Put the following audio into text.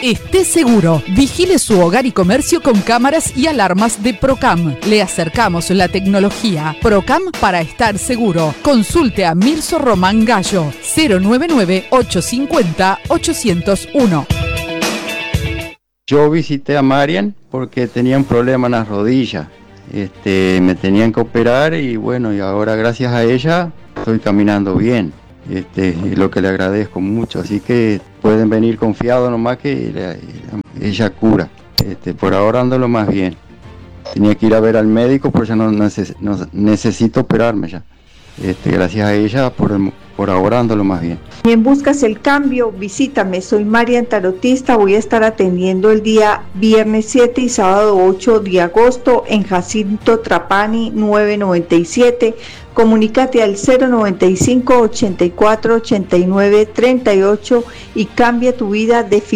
esté seguro. Vigile su hogar y comercio con cámaras y alarmas de Procam. Le acercamos la tecnología. Procam para estar seguro. Consulte a Mirso Román Gallo, 099-850-801. Yo visité a Marian porque tenía un problema en las rodillas. Me tenían que operar y bueno, y ahora gracias a ella estoy caminando bien. Lo que le agradezco mucho, así que pueden venir confiados nomás que ella cura. Por ahora ando lo más bien. Tenía que ir a ver al médico, pero ya no necesito operarme ya. Gracias a ella por ahora ando lo más bien. Bien, buscas el cambio, visítame, soy Marian Tarotista, voy a estar atendiendo el día viernes 7 y sábado 8 de agosto en Jacinto Trapani 997. Comunícate al 095 84 89 38 y cambia tu vida definitivamente.